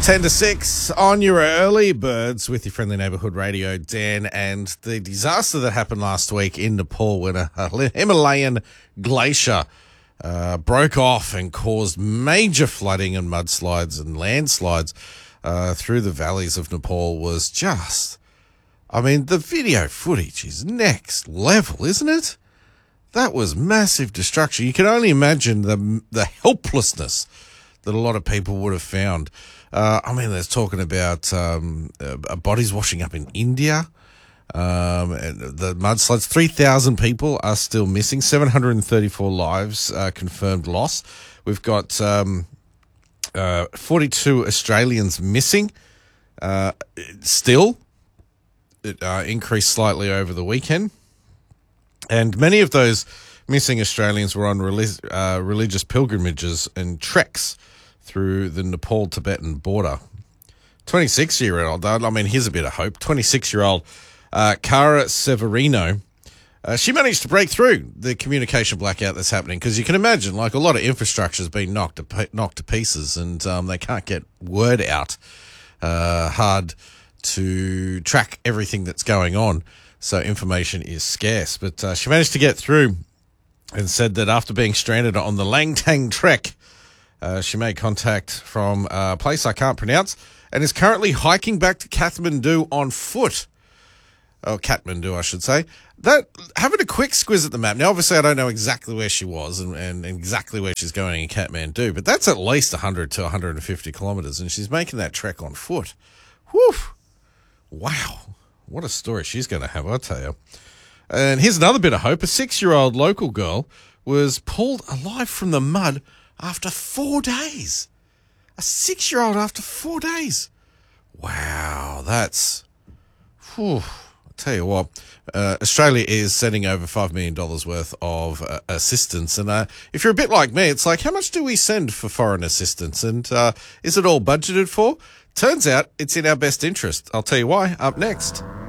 10 to 6 on your early birds with your friendly neighbourhood radio, Dan. And the disaster that happened last week in Nepal when a Himalayan glacier broke off and caused major flooding and mudslides and landslides through the valleys of Nepal was just, I mean, the video footage is next level, isn't it? That was massive destruction. You can only imagine the helplessness that a lot of people would have found. I mean, there's talking about bodies washing up in India. And the mudslides, 3,000 people are still missing, 734 lives confirmed lost. We've got 42 Australians missing still. It increased slightly over the weekend. And many of those missing Australians were on religious pilgrimages and treks through the Nepal-Tibetan border. 26-year-old, I mean, here's a bit of hope. 26-year-old Cara Severino, she managed to break through the communication blackout that's happening, because you can imagine, like, a lot of infrastructure has been knocked to pieces, and they can't get word out. Hard to track everything that's going on, so information is scarce. But she managed to get through and said that after being stranded on the Langtang Trek, she made contact from a place I can't pronounce and is currently hiking back to Kathmandu on foot. Oh, Kathmandu, I should say. Having a quick squiz at the map. Now, obviously, I don't know exactly where she was and exactly where she's going in Kathmandu, but that's at least 100 to 150 kilometres, and she's making that trek on foot. Whew. Wow. What a story she's going to have, I'll tell you. And here's another bit of hope. A 6-year-old local girl was pulled alive from the mud after 4 days. A 6-year-old after 4 days. Wow, that's... Whew. I'll tell you what, Australia is sending over $5 million worth of assistance. And if you're a bit like me, it's like, how much do we send for foreign assistance? And is it all budgeted for? Turns out it's in our best interest. I'll tell you why up next.